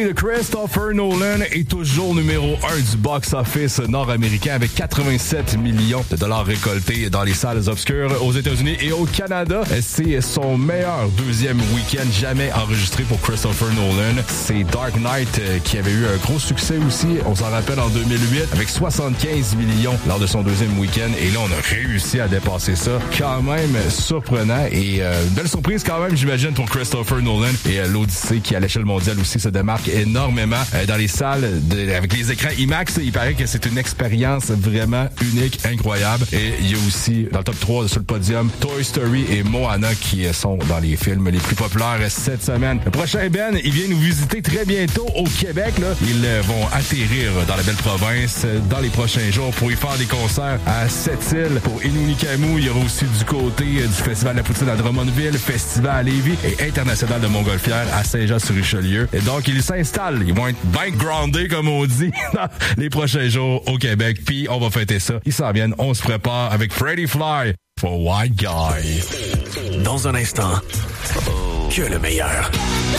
Christopher Nolan est toujours numéro 1 du box-office nord-américain avec 87 millions de dollars récoltés dans les salles obscures aux États-Unis et au Canada. C'est son meilleur deuxième week-end jamais enregistré pour Christopher Nolan. C'est Dark Knight qui avait eu un gros succès aussi, on s'en rappelle, en 2008 avec 75 millions lors de son deuxième week-end. Et là, on a réussi à dépasser ça. Quand même surprenant et une belle surprise quand même, j'imagine, pour Christopher Nolan. Et l'Odyssée qui, à l'échelle mondiale aussi, se démarque énormément dans les salles avec les écrans IMAX. Il paraît que c'est une expérience vraiment unique, incroyable. Et il y a aussi dans le top 3 sur le podium Toy Story et Moana qui sont dans les films les plus populaires cette semaine. Le prochain Ben, il vient nous visiter très bientôt au Québec. Là. Ils vont atterrir dans la belle province dans les prochains jours pour y faire des concerts à Sept-Îles. Pour Inunikamu, il y aura aussi du côté du Festival de la Poutine à Drummondville, Festival à Lévis et International de Montgolfière à Saint-Jean-sur-Richelieu. Et donc, ils s'installent. Ils vont être bien groundés, comme on dit, dans les prochains jours au Québec. Puis, on va fêter ça. Ils s'en viennent. On se prépare avec Freddy Fly for White Guy. Dans un instant, que le meilleur.